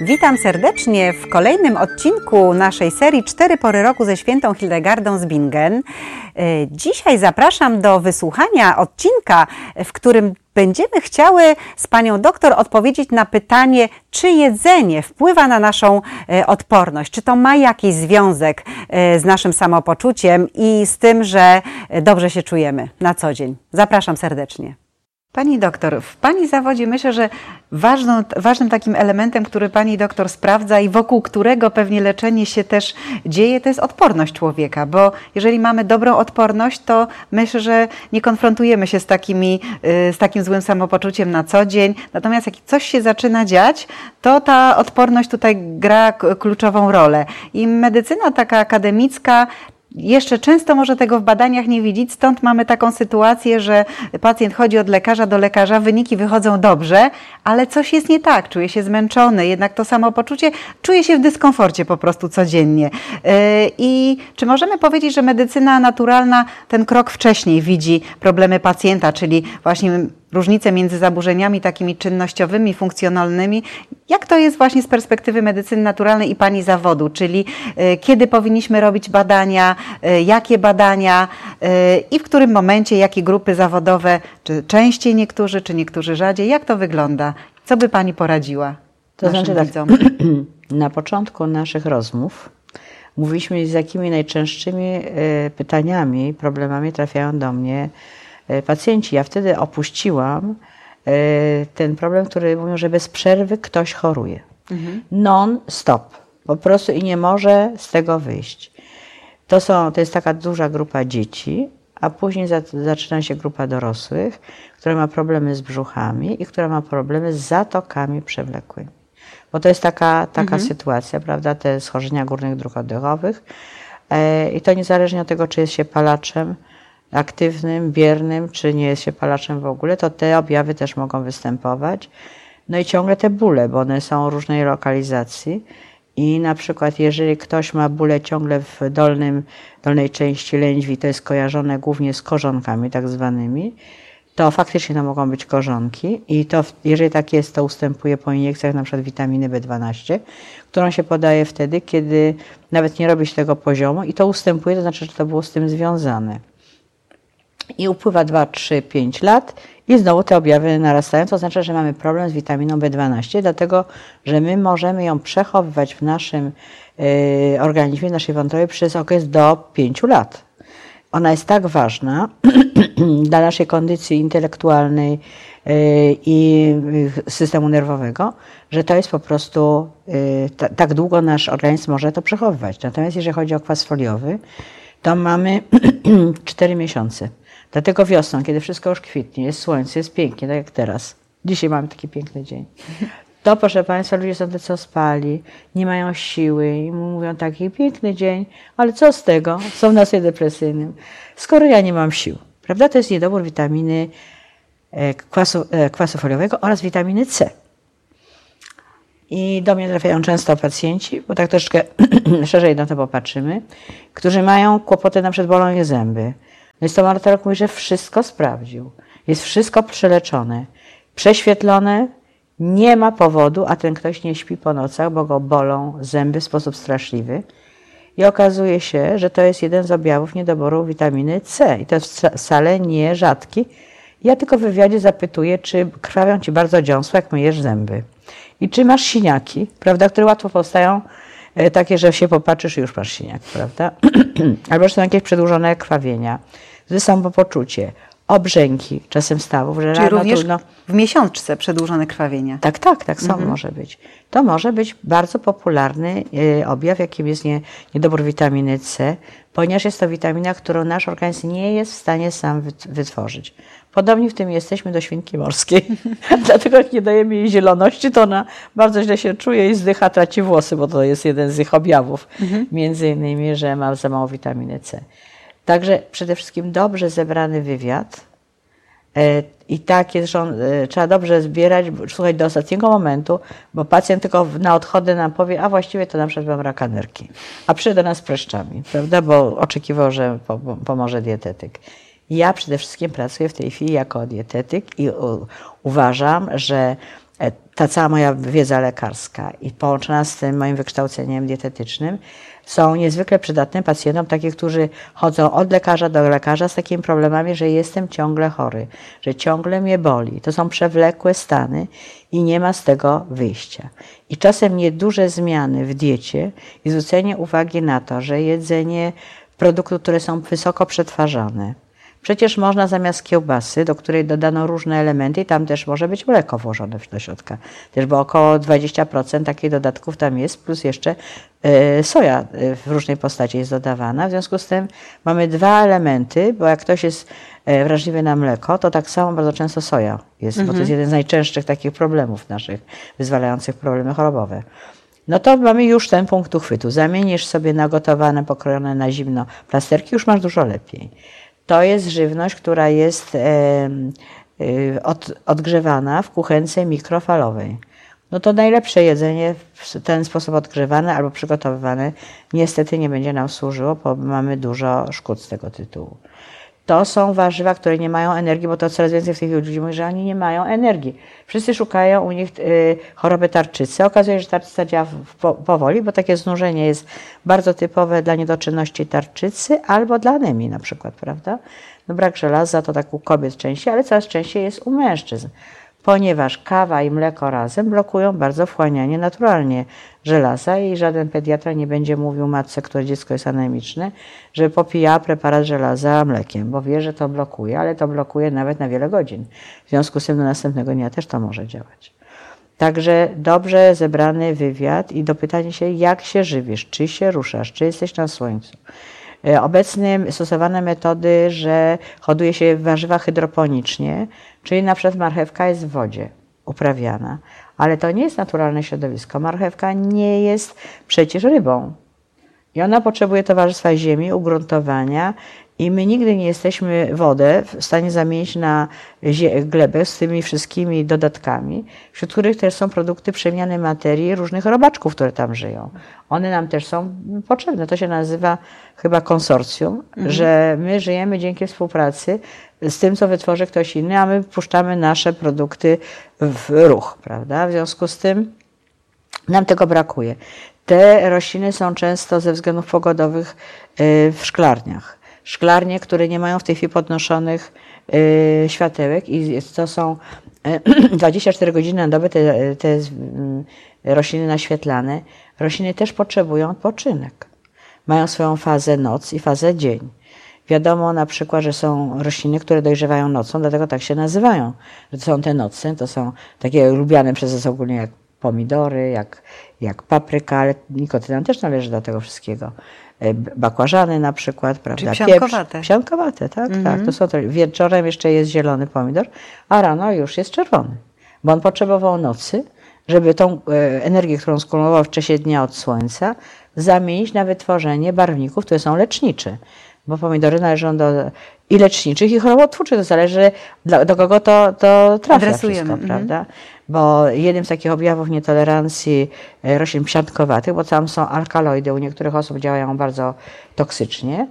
Witam serdecznie w kolejnym odcinku naszej serii 4 pory roku ze świętą Hildegardą z Bingen. Dzisiaj zapraszam do wysłuchania odcinka, w którym będziemy chciały z panią doktor odpowiedzieć na pytanie, czy jedzenie wpływa na naszą odporność, czy to ma jakiś związek z naszym samopoczuciem i z tym, że dobrze się czujemy na co dzień. Zapraszam serdecznie. Pani doktor, w pani zawodzie myślę, że ważnym takim elementem, który pani doktor sprawdza i wokół którego pewnie leczenie się też dzieje, to jest odporność człowieka, bo jeżeli mamy dobrą odporność, to myślę, że nie konfrontujemy się z takim złym samopoczuciem na co dzień. Natomiast jak coś się zaczyna dziać, to ta odporność tutaj gra kluczową rolę. I medycyna taka akademicka jeszcze często może tego w badaniach nie widzieć, stąd mamy taką sytuację, że pacjent chodzi od lekarza do lekarza, wyniki wychodzą dobrze, ale coś jest nie tak, czuje się zmęczony, jednak to samopoczucie czuje się w dyskomforcie po prostu codziennie. I czy możemy powiedzieć, że medycyna naturalna ten krok wcześniej widzi problemy pacjenta, czyli właśnie różnice między zaburzeniami takimi czynnościowymi, funkcjonalnymi? Jak to jest właśnie z perspektywy medycyny naturalnej i pani zawodu? Czyli kiedy powinniśmy robić badania, jakie badania i w którym momencie, jakie grupy zawodowe, czy częściej niektórzy, czy niektórzy rzadziej? Jak to wygląda? Co by pani poradziła? To znaczy tak, na początku naszych rozmów mówiliśmy, z jakimi najczęstszymi pytaniami, problemami trafiają do mnie pacjenci. Ja wtedy opuściłam ten problem, który mówią, że bez przerwy ktoś choruje. Non-stop. Po prostu i nie może z tego wyjść. To jest taka duża grupa dzieci, a później zaczyna się grupa dorosłych, która ma problemy z brzuchami i która ma problemy z zatokami przewlekłymi. Bo to jest taka sytuacja, prawda, te schorzenia górnych dróg oddechowych. I to niezależnie od tego, czy jest się palaczem aktywnym, biernym, czy nie jest się palaczem w ogóle, to te objawy też mogą występować. No i ciągle te bóle, bo one są różnej lokalizacji. I na przykład jeżeli ktoś ma bóle ciągle w dolnej części lędźwi, to jest kojarzone głównie z korzonkami tak zwanymi, to faktycznie to mogą być korzonki i to, jeżeli tak jest, to ustępuje po iniekcjach na przykład witaminy B12, którą się podaje wtedy, kiedy nawet nie robi się tego poziomu i to ustępuje, to znaczy, że to było z tym związane. I upływa 2, 3, 5 lat i znowu te objawy narastają, to znaczy, że mamy problem z witaminą B12, dlatego, że my możemy ją przechowywać w naszym organizmie, w naszej wątrobie przez okres do 5 lat. Ona jest tak ważna dla naszej kondycji intelektualnej i systemu nerwowego, że to jest po prostu, tak długo nasz organizm może to przechowywać. Natomiast jeżeli chodzi o kwas foliowy, to mamy 4 miesiące. Dlatego wiosną, kiedy wszystko już kwitnie, jest słońce, jest pięknie, tak jak teraz. Dzisiaj mamy taki piękny dzień. To, proszę Państwa, ludzie są tacy ospali, nie mają siły i mówią taki piękny dzień, ale co z tego? Są w nastroju depresyjnym. Skoro ja nie mam sił, prawda? To jest niedobór witaminy kwasu foliowego oraz witaminy C. I do mnie trafiają często pacjenci, bo tak troszeczkę szerzej na to popatrzymy, którzy mają kłopoty, na przykład bolą je zęby. No i stomatolog mówi, że wszystko sprawdził. Jest wszystko przeleczone, prześwietlone, nie ma powodu, a ten ktoś nie śpi po nocach, bo go bolą zęby w sposób straszliwy. I okazuje się, że to jest jeden z objawów niedoboru witaminy C. I to jest wcale nie rzadki. Ja tylko w wywiadzie zapytuję, czy krwawią ci bardzo dziąsła, jak myjesz zęby. I czy masz siniaki, prawda, które łatwo powstają, takie, że się popatrzysz i już masz siniak, prawda? Albo że są jakieś przedłużone krwawienia, złe samopoczucie, obrzęki czasem stawów. Że czyli również trudno w miesiączce przedłużone krwawienia. Tak są, może być. To może być bardzo popularny objaw, jakim jest niedobór witaminy C, ponieważ jest to witamina, którą nasz organizm nie jest w stanie sam wytworzyć. Podobnie w tym jesteśmy do świnki morskiej. Dlatego jak nie dajemy jej zieloności, to ona bardzo źle się czuje i zdycha, traci włosy, bo to jest jeden z ich objawów. Między innymi, że ma za mało witaminy C. Także przede wszystkim dobrze zebrany wywiad i tak jest, że trzeba dobrze zbierać, słuchać do ostatniego momentu, bo pacjent tylko na odchody nam powie, a właściwie to na przykład mam raka nerki, a przyjdzie do nas z preszczami, prawda, bo oczekiwał, że pomoże dietetyk. Ja przede wszystkim pracuję w tej chwili jako dietetyk i uważam, że ta cała moja wiedza lekarska i połączona z tym moim wykształceniem dietetycznym są niezwykle przydatne pacjentom, takich, którzy chodzą od lekarza do lekarza z takimi problemami, że jestem ciągle chory, że ciągle mnie boli. To są przewlekłe stany i nie ma z tego wyjścia. I czasem nieduże zmiany w diecie i zwrócenie uwagi na to, że jedzenie produktów, które są wysoko przetwarzane. Przecież można zamiast kiełbasy, do której dodano różne elementy i tam też może być mleko włożone do środka. Też, bo około 20% takich dodatków tam jest, plus jeszcze soja w różnej postaci jest dodawana. W związku z tym mamy dwa elementy, bo jak ktoś jest wrażliwy na mleko, to tak samo bardzo często soja jest, bo to jest jeden z najczęstszych takich problemów naszych, wyzwalających problemy chorobowe. No to mamy już ten punkt uchwytu. Zamienisz sobie na gotowane, pokrojone na zimno plasterki, już masz dużo lepiej. To jest żywność, która jest odgrzewana w kuchence mikrofalowej. No to najlepsze jedzenie w ten sposób odgrzewane albo przygotowywane niestety nie będzie nam służyło, bo mamy dużo szkód z tego tytułu. To są warzywa, które nie mają energii, bo to coraz więcej w tych ludzi mówi, że oni nie mają energii. Wszyscy szukają u nich choroby tarczycy. Okazuje się, że tarczyca działa powoli, bo takie znużenie jest bardzo typowe dla niedoczynności tarczycy albo dla anemii na przykład, prawda? No brak żelaza to tak u kobiet częściej, ale coraz częściej jest u mężczyzn. Ponieważ kawa i mleko razem blokują bardzo wchłanianie naturalnie żelaza i żaden pediatra nie będzie mówił matce, które dziecko jest anemiczne, że popija preparat żelaza mlekiem, bo wie, że to blokuje, ale to blokuje nawet na wiele godzin. W związku z tym do następnego dnia też to może działać. Także dobrze zebrany wywiad i dopytanie się, jak się żywisz, czy się ruszasz, czy jesteś na słońcu. Obecnie stosowane metody, że hoduje się warzywa hydroponicznie, czyli na przykład marchewka jest w wodzie uprawiana, ale to nie jest naturalne środowisko. Marchewka nie jest przecież rybą i ona potrzebuje towarzystwa ziemi, ugruntowania i my nigdy nie jesteśmy wodę w stanie zamienić na glebę z tymi wszystkimi dodatkami, wśród których też są produkty przemiany materii różnych robaczków, które tam żyją. One nam też są potrzebne. To się nazywa chyba konsorcjum, że my żyjemy dzięki współpracy z tym, co wytworzy ktoś inny, a my puszczamy nasze produkty w ruch, prawda? W związku z tym nam tego brakuje. Te rośliny są często ze względów pogodowych w szklarniach. Szklarnie, które nie mają w tej chwili podnoszonych światełek i to są 24 godziny na dobę te rośliny naświetlane. Rośliny też potrzebują odpoczynek. Mają swoją fazę noc i fazę dzień. Wiadomo na przykład, że są rośliny, które dojrzewają nocą, dlatego tak się nazywają. Że to są te nocne, to są takie lubiane przez nas ogólnie jak pomidory, jak papryka, ale nikotyna też należy do tego wszystkiego. Bakłażany na przykład, prawda? Psiankowate. Psiankowate, tak, tak. To są to, wieczorem jeszcze jest zielony pomidor, a rano już jest czerwony. Bo on potrzebował nocy, żeby tą energię, którą skumulował w czasie dnia od słońca, zamienić na wytworzenie barwników, które są lecznicze. Bo pomidory należą do i leczniczych, i chorobotwórczych. To zależy, do kogo to trafia wszystko, prawda? Bo jednym z takich objawów nietolerancji roślin psiankowatych, bo tam są alkaloidy, u niektórych osób działają bardzo toksycznie,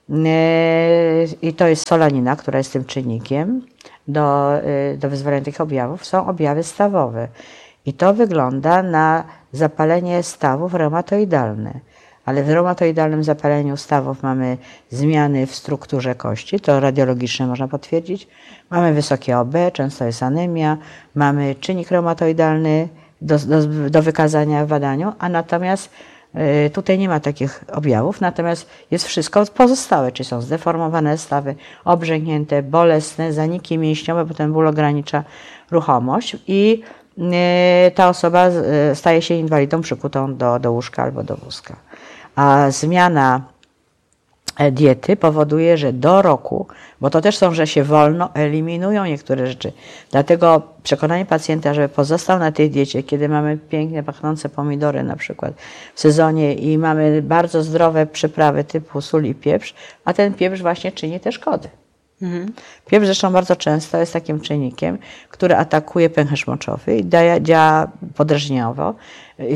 i to jest solanina, która jest tym czynnikiem do wyzwolenia tych objawów, są objawy stawowe. I to wygląda na zapalenie stawów reumatoidalne. Ale w reumatoidalnym zapaleniu stawów mamy zmiany w strukturze kości, to radiologicznie można potwierdzić. Mamy wysokie OB, często jest anemia, mamy czynnik reumatoidalny do wykazania w badaniu, a natomiast tutaj nie ma takich objawów, natomiast jest wszystko pozostałe, czyli są zdeformowane stawy, obrzęknięte, bolesne, zaniki mięśniowe, bo ten ból ogranicza ruchomość i ta osoba staje się inwalidą przykutą do łóżka albo do wózka. A zmiana diety powoduje, że do roku, bo to też są, że się wolno eliminują niektóre rzeczy. Dlatego przekonanie pacjenta, żeby pozostał na tej diecie, kiedy mamy pięknie pachnące pomidory na przykład w sezonie i mamy bardzo zdrowe przyprawy typu sól i pieprz, a ten pieprz właśnie czyni te szkody. Pieprz zresztą bardzo często jest takim czynnikiem, który atakuje pęcherz moczowy i działa podrażniowo.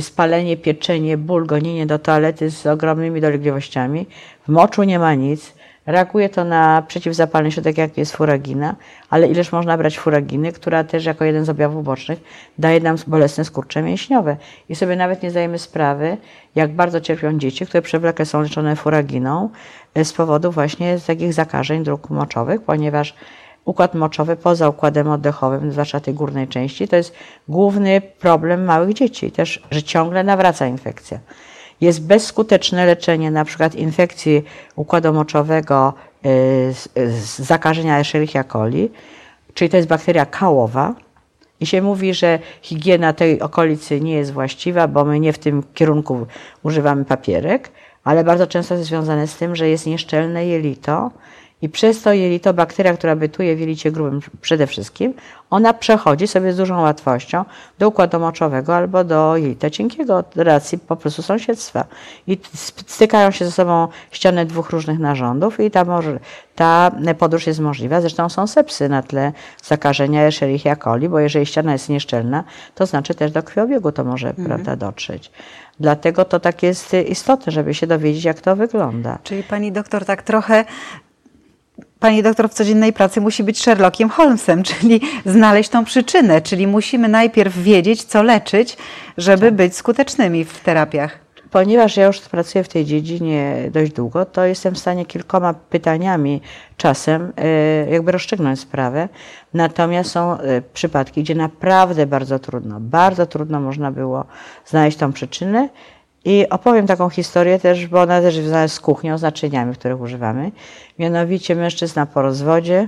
Spalenie, pieczenie, ból, gonienie do toalety z ogromnymi dolegliwościami. W moczu nie ma nic. Reaguje to na przeciwzapalny środek, jak jest furagina, ale ileż można brać furaginy, która też jako jeden z objawów ubocznych daje nam bolesne skurcze mięśniowe. I sobie nawet nie zdajemy sprawy, jak bardzo cierpią dzieci, które przewlekle są leczone furaginą z powodu właśnie takich zakażeń dróg moczowych, ponieważ układ moczowy poza układem oddechowym, zwłaszcza tej górnej części, to jest główny problem małych dzieci, też, że ciągle nawraca infekcja. Jest bezskuteczne leczenie na przykład infekcji układu moczowego z zakażenia Escherichia coli, czyli to jest bakteria kałowa. I się mówi, że higiena tej okolicy nie jest właściwa, bo my nie w tym kierunku używamy papierek, ale bardzo często jest związane z tym, że jest nieszczelne jelito i przez to jelito bakteria, która bytuje w jelicie grubym przede wszystkim, ona przechodzi sobie z dużą łatwością do układu moczowego albo do jelita cienkiego od racji po prostu sąsiedztwa. I stykają się ze sobą ściany dwóch różnych narządów i ta podróż jest możliwa. Zresztą są sepsy na tle zakażenia Escherichia coli, bo jeżeli ściana jest nieszczelna, to znaczy też do krwiobiegu to może prawda, dotrzeć. Dlatego to tak jest istotne, żeby się dowiedzieć, jak to wygląda. Czyli pani doktor tak trochę... Pani doktor w codziennej pracy musi być Sherlockiem Holmesem, czyli znaleźć tą przyczynę, czyli musimy najpierw wiedzieć, co leczyć, żeby być skutecznymi w terapiach. Ponieważ ja już pracuję w tej dziedzinie dość długo, to jestem w stanie kilkoma pytaniami czasem jakby rozstrzygnąć sprawę. Natomiast są przypadki, gdzie naprawdę bardzo trudno można było znaleźć tą przyczynę. I opowiem taką historię też, bo ona też związana z kuchnią, z naczyniami, których używamy. Mianowicie mężczyzna po rozwodzie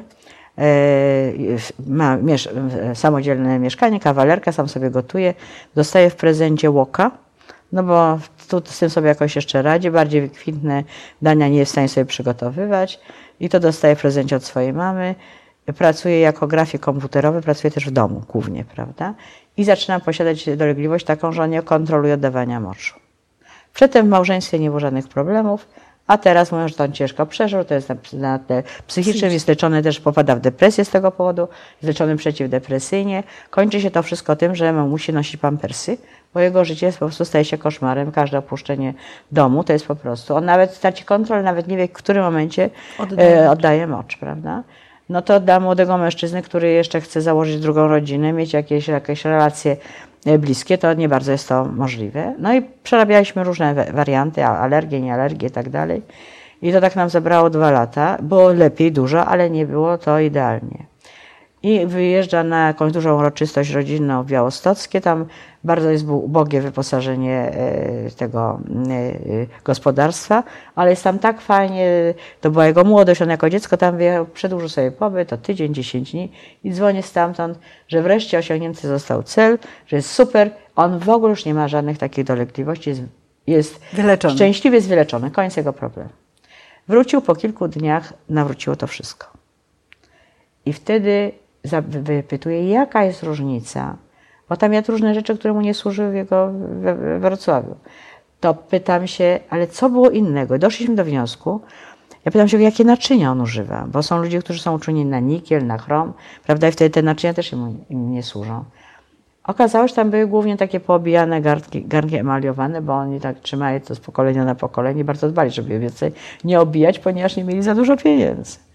ma samodzielne mieszkanie, kawalerka, sam sobie gotuje, dostaje w prezencie łoka, no bo tu z tym sobie jakoś jeszcze radzi, bardziej wykwintne dania nie jest w stanie sobie przygotowywać i to dostaje w prezencie od swojej mamy. Pracuje jako grafik komputerowy, pracuje też w domu głównie, prawda? I zaczyna posiadać dolegliwość taką, że on nie kontroluje oddawania moczu. Przedtem w małżeństwie nie było żadnych problemów, a teraz mówią, że to on ciężko przeżył, to jest na tle psychicznym, jest leczony też, popada w depresję z tego powodu, jest leczony przeciwdepresyjnie. Kończy się to wszystko tym, że musi nosić pampersy, bo jego życie po prostu staje się koszmarem. Każde opuszczenie domu to jest po prostu, on nawet traci kontrolę, nawet nie wie, w którym momencie oddaje mocz, prawda? No to dla młodego mężczyzny, który jeszcze chce założyć drugą rodzinę, mieć jakieś relacje bliskie, to nie bardzo jest to możliwe. No i przerabialiśmy różne warianty, alergie, niealergie i tak dalej. I to tak nam zabrało 2 lata. Było lepiej dużo, ale nie było to idealnie. I wyjeżdża na jakąś dużą uroczystość rodzinną w Białostockie. Tam bardzo jest ubogie wyposażenie tego gospodarstwa, ale jest tam tak fajnie, to była jego młodość, on jako dziecko tam wyjechał, przedłużył sobie pobyt, to tydzień, 10 dni i dzwonię stamtąd, że wreszcie osiągnięty został cel, że jest super, on w ogóle już nie ma żadnych takich dolegliwości, jest wyleczony. Szczęśliwie jest wyleczony, koniec jego problemu. Wrócił po kilku dniach, nawróciło to wszystko. I wtedy wypytuję, jaka jest różnica, bo tam jadł różne rzeczy, które mu nie służyły we Wrocławiu. To pytam się, ale co było innego? Doszliśmy do wniosku, ja pytam się, jakie naczynia on używa, bo są ludzie, którzy są uczuleni na nikiel, na chrom, prawda, i wtedy te naczynia też im nie służą. Okazało się, że tam były głównie takie poobijane garnki emaliowane, bo oni tak trzymali to z pokolenia na pokolenie, bardzo dbali, żeby je więcej nie obijać, ponieważ nie mieli za dużo pieniędzy.